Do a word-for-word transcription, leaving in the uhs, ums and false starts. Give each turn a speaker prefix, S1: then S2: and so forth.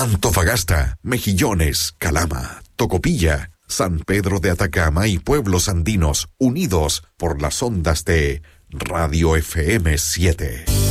S1: Antofagasta, Mejillones, Calama, Tocopilla, San Pedro de Atacama y pueblos andinos unidos por las ondas de Radio F M siete.